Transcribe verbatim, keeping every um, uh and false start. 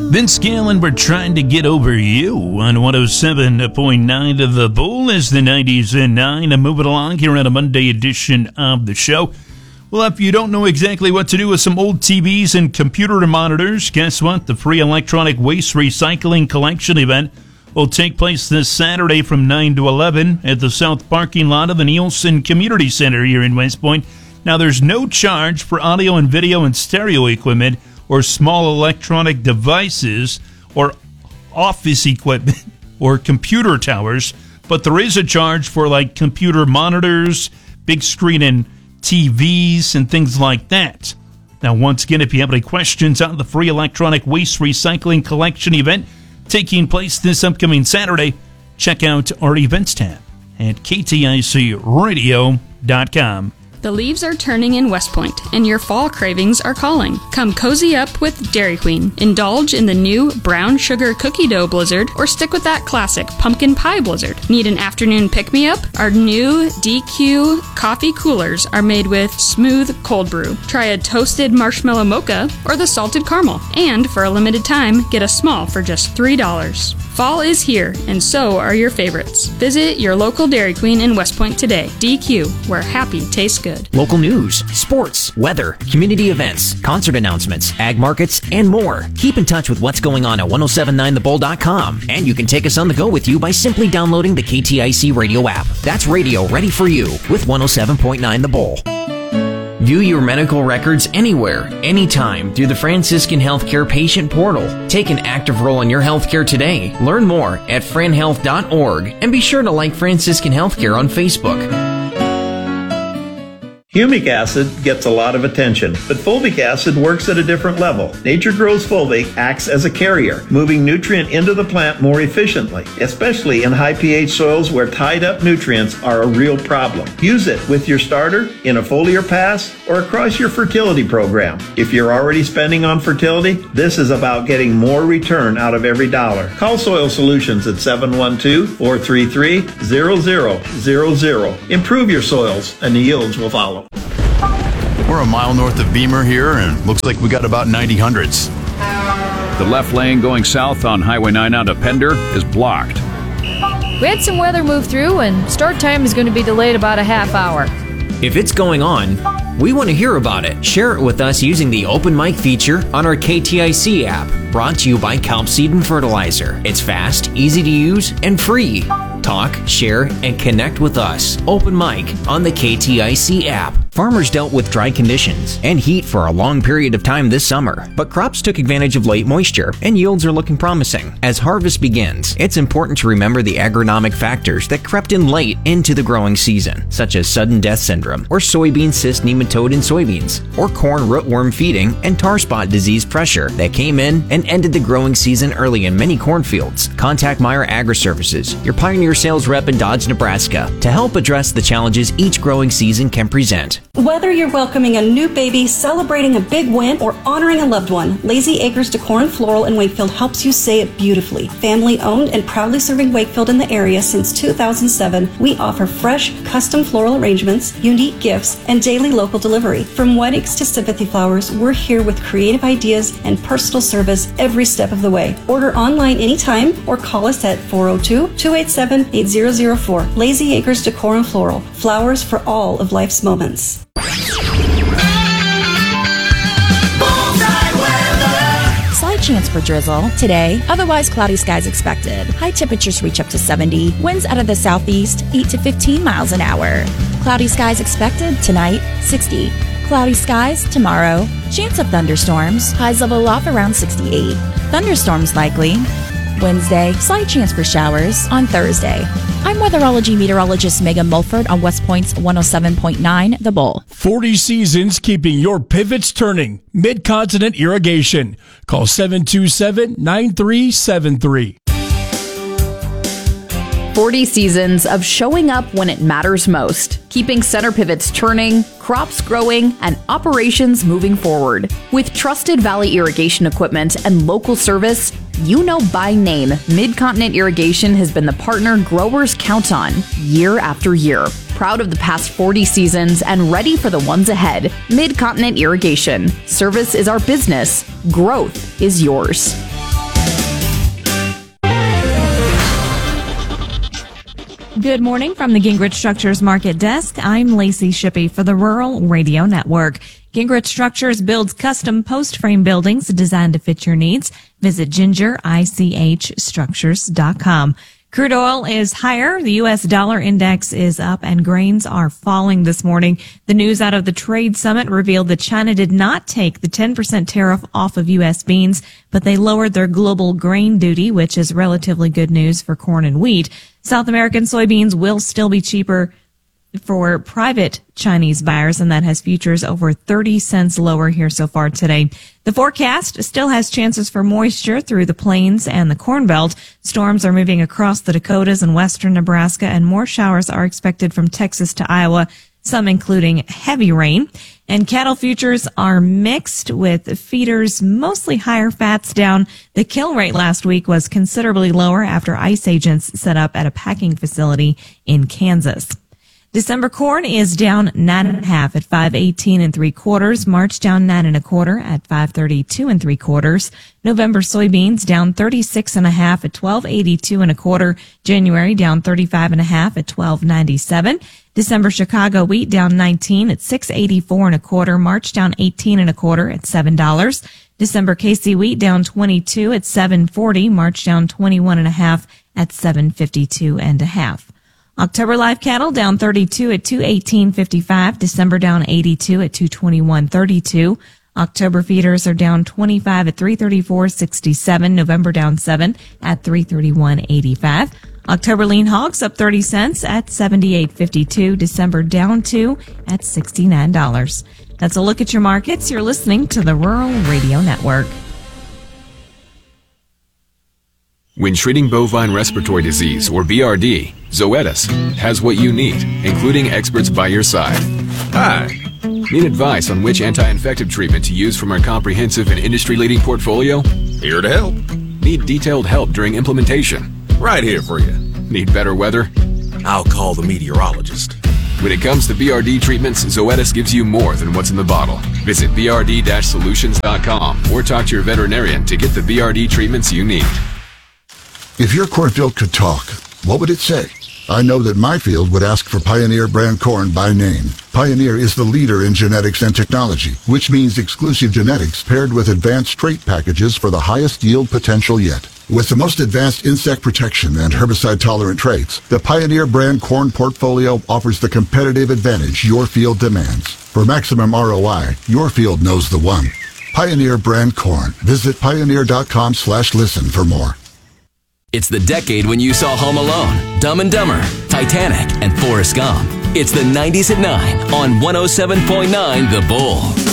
Vince Gill, and we're trying to get over you on one oh seven point nine of The Bull as the nineties and nine. I'm moving along here on a Monday edition of the show. Well, if you don't know exactly what to do with some old T Vs and computer monitors, guess what? The free electronic waste recycling collection event will take place this Saturday from nine to eleven at the south parking lot of the Nielsen Community Center here in West Point. Now, there's no charge for audio and video and stereo equipment or small electronic devices or office equipment or computer towers, but there is a charge for like computer monitors, big screen and T Vs and things like that. Now, once again, if you have any questions on the free electronic waste recycling collection event taking place this upcoming Saturday, check out our events tab at K T I C radio dot com. The leaves are turning in West Point, and your fall cravings are calling. Come cozy up with Dairy Queen. Indulge in the new brown sugar cookie dough blizzard, or stick with that classic pumpkin pie blizzard. Need an afternoon pick-me-up? Our new D Q coffee coolers are made with smooth cold brew. Try a toasted marshmallow mocha or the salted caramel. And for a limited time, get a small for just three dollars. Fall is here, and so are your favorites. Visit your local Dairy Queen in West Point today. D Q, where happy tastes good. Local news, sports, weather, community events, concert announcements, ag markets, and more. Keep in touch with what's going on at ten seventy-nine the bull dot com. And you can take us on the go with you by simply downloading the K T I C radio app. That's radio ready for you with one oh seven point nine The Bull. View your medical records anywhere, anytime through the Franciscan Healthcare Patient Portal. Take an active role in your healthcare today. Learn more at fran health dot org and be sure to like Franciscan Healthcare on Facebook. Humic acid gets a lot of attention, but fulvic acid works at a different level. Nature Grows Fulvic acts as a carrier, moving nutrient into the plant more efficiently, especially in high pH soils where tied up nutrients are a real problem. Use it with your starter, in a foliar pass, or across your fertility program. If you're already spending on fertility, this is about getting more return out of every dollar. Call Soil Solutions at seven one two, four three three, zero zero zero zero. Improve your soils and the yields will follow. We're a mile north of Beamer here, and looks like we got about ninety hundreds. The left lane going south on Highway nine out of Pender is blocked. We had some weather move through, and start time is going to be delayed about a half hour. If it's going on, we want to hear about it. Share it with us using the Open Mic feature on our K T I C app, brought to you by Kelp Seed and Fertilizer. It's fast, easy to use, and free. Talk, share, and connect with us. Open Mic on the K T I C app. Farmers dealt with dry conditions and heat for a long period of time this summer, but crops took advantage of late moisture and yields are looking promising. As harvest begins, it's important to remember the agronomic factors that crept in late into the growing season, such as sudden death syndrome, or soybean cyst nematode in soybeans, or corn rootworm feeding and tar spot disease pressure that came in and ended the growing season early in many cornfields. Contact Meyer Agri-Services, your Pioneer sales rep in Dodge, Nebraska, to help address the challenges each growing season can present. Whether you're welcoming a new baby, celebrating a big win, or honoring a loved one, Lazy Acres Decor and Floral in Wakefield helps you say it beautifully. Family owned and proudly serving Wakefield in the area since two thousand seven, we offer fresh, custom floral arrangements, unique gifts, and daily local delivery. From weddings to sympathy flowers, we're here with creative ideas and personal service every step of the way. Order online anytime or call us at four oh two, two eight seven, eight zero zero four. Lazy Acres Decor and Floral, flowers for all of life's moments. Slight chance for drizzle today, otherwise cloudy skies expected. High temperatures reach up to seventy. Winds out of the southeast, eight to fifteen miles an hour. Cloudy skies expected tonight, sixty. Cloudy skies tomorrow. Chance of thunderstorms. Highs level off around sixty-eight. Thunderstorms likely. Wednesday, slight chance for showers on Thursday. I'm weatherology meteorologist Megan Mulford on West Point's one oh seven point nine The Bull. forty seasons keeping your pivots turning. Mid-Continent Irrigation. Call seven two seven, nine three seven three. forty seasons of showing up when it matters most, keeping center pivots turning, crops growing, and operations moving forward. With trusted Valley irrigation equipment and local service, you know by name, Mid-Continent Irrigation has been the partner growers count on year after year. Proud of the past forty seasons and ready for the ones ahead. Mid-Continent Irrigation. Service is our business. Growth is yours. Good morning from the Gingrich Structures Market Desk. I'm Lacey Shippey for the Rural Radio Network. Gingrich Structures builds custom post-frame buildings designed to fit your needs. Visit ginger ich structures dot com. Crude oil is higher. The U S dollar index is up and grains are falling this morning. The news out of the trade summit revealed that China did not take the ten percent tariff off of U S beans, but they lowered their global grain duty, which is relatively good news for corn and wheat. South American soybeans will still be cheaper for private Chinese buyers, and that has futures over thirty cents lower here so far today. The forecast still has chances for moisture through the plains and the Corn Belt. Storms are moving across the Dakotas and western Nebraska, and more showers are expected from Texas to Iowa, some including heavy rain. And cattle futures are mixed, with feeders mostly higher, fats down. The kill rate last week was considerably lower after ice agents set up at a packing facility in Kansas. December corn is down nine and a half at five eighteen and three quarters. March down nine and a quarter at five thirty-two and three quarters. November soybeans down thirty-six and a half at twelve eighty-two and a quarter. January down thirty-five and a half at twelve ninety-seven. December Chicago wheat down nineteen at six eighty-four and a quarter. March down eighteen and a quarter at seven dollars. December K C wheat down twenty-two at seven forty. March down twenty-one and a half at seven fifty-two and a half. October live cattle down thirty-two at two eighteen fifty-five. December down eighty-two at two twenty-one thirty-two. October feeders are down twenty-five at three thirty-four sixty-seven. November down seven at three thirty-one eighty-five. October lean hogs up thirty cents at seventy-eight fifty-two. December down two at sixty-nine dollars. That's a look at your markets. You're listening to the Rural Radio Network. When treating bovine respiratory disease, or B R D, Zoetis has what you need, including experts by your side. Hi. Need advice on which anti-infective treatment to use from our comprehensive and industry-leading portfolio? Here to help. Need detailed help during implementation? Right here for you. Need better weather? I'll call the meteorologist. When it comes to B R D treatments, Zoetis gives you more than what's in the bottle. Visit b r d dash solutions dot com or talk to your veterinarian to get the B R D treatments you need. If your cornfield could talk, what would it say? I know that my field would ask for Pioneer brand corn by name. Pioneer is the leader in genetics and technology, which means exclusive genetics paired with advanced trait packages for the highest yield potential yet. With the most advanced insect protection and herbicide-tolerant traits, the Pioneer brand corn portfolio offers the competitive advantage your field demands. For maximum R O I, your field knows the one. Pioneer brand corn. Visit pioneer.com slash listen for more. It's the decade when you saw Home Alone, Dumb and Dumber, Titanic, and Forrest Gump. It's the nineties at nine on one oh seven point nine The Bull.